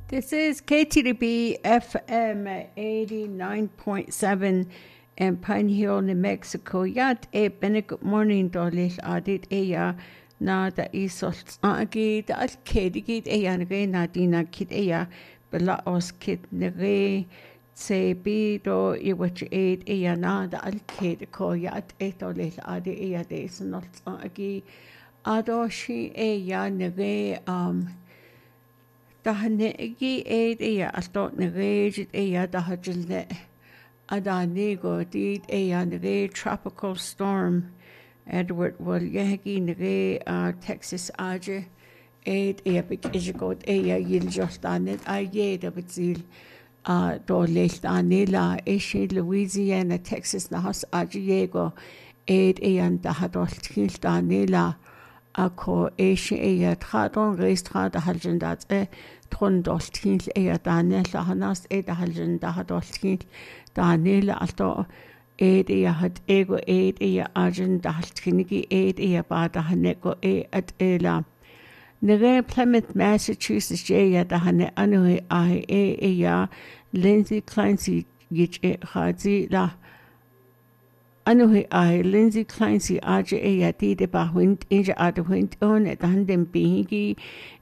This is KTDB FM 89.7 in Pine Hill, New Mexico. Yat good morning, Dolly. Adit Eya na da isolt agi da al kedigit Eya nge na dina kit Eya bela os kit nge se bido iwach aid Eya na da al kediko yat Dolly Adi Eya de isnolt agi adoshi Eya nge Da hanegi aid Eya astot nge Eya da hajilne Adanigo did nge tropical storm Edward will yegi nge Texas aje aid big ijigot yiljostanet ayeda bitzil do lechtanila ishi Louisiana Texas nahas aje yego aid da hadol tiltanila Ako ishi tradon reistra da haljendat tron doltil danel hanas da haljen da doltil Daniel alto had ego argent da haltinigi bada haneko at ela Nere Plymouth, Massachusetts da hane anui Lindsay Clancy gich hazi la Anui Lindsay Clancy aje di de ba wind inja wind on at handem bingi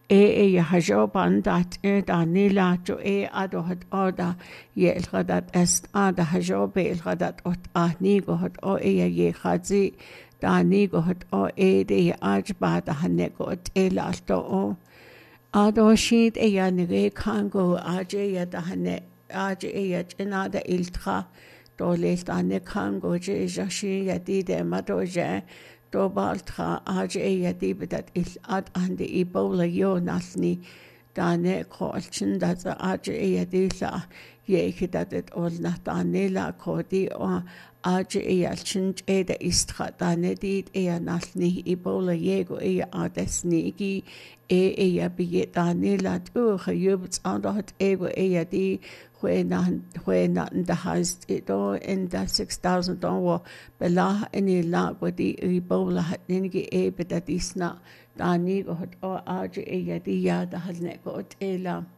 hajoban dat Danila jo ado hat oda elgadat est ada hajobe elgadat ot nigo hat ye khazi Danigo hat de ajba da hanego ela alto ado shit nige kango aje da hane aje chenada iltra dolest ane kango je jashi de madoje Dobaltra aje dibedat ad ande Ebola yo nasni dane kolchen dat aje dila dat et ol na dane la kodi o aje alchen da istra dane dit nasni Ebola yego adesni gi bi dane la tu khayubts andat ego di when the house it all in the $6,000 bela any la wadi Ebola hat ningi but that is not Dani got aje di ya da halne got ela